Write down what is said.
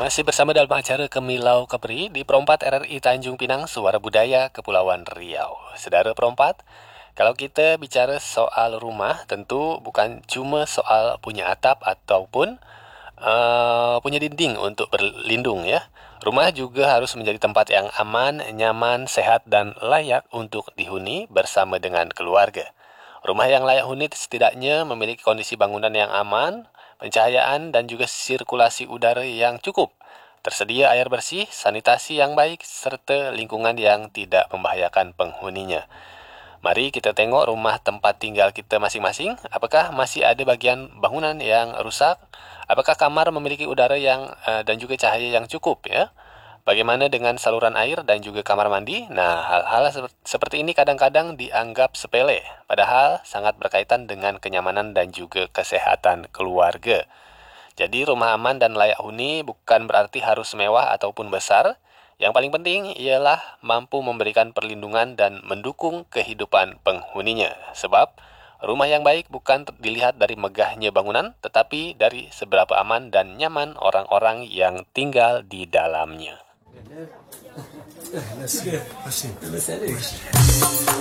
Masih bersama dalam acara Kemilau Kepri di Perompat RRI Tanjung Pinang, Suara Budaya Kepulauan Riau. Saudara Perompat, kalau kita bicara soal rumah, tentu bukan cuma soal punya atap ataupun punya dinding untuk berlindung ya. Rumah juga harus menjadi tempat yang aman, nyaman, sehat, dan layak untuk dihuni bersama dengan keluarga. Rumah yang layak huni setidaknya memiliki kondisi bangunan yang aman, pencahayaan, dan juga sirkulasi udara yang cukup. Tersedia air bersih, sanitasi yang baik, serta lingkungan yang tidak membahayakan penghuninya. Mari kita tengok rumah tempat tinggal kita masing-masing. Apakah masih ada bagian bangunan yang rusak? Apakah kamar memiliki udara yang dan juga cahaya yang cukup ya? Bagaimana dengan saluran air dan juga kamar mandi? Nah, hal-hal seperti ini kadang-kadang dianggap sepele, padahal sangat berkaitan dengan kenyamanan dan juga kesehatan keluarga. Jadi rumah aman dan layak huni bukan berarti harus mewah ataupun besar. Yang paling penting ialah mampu memberikan perlindungan dan mendukung kehidupan penghuninya. Sebab rumah yang baik bukan dilihat dari megahnya bangunan, tetapi dari seberapa aman dan nyaman orang-orang yang tinggal di dalamnya.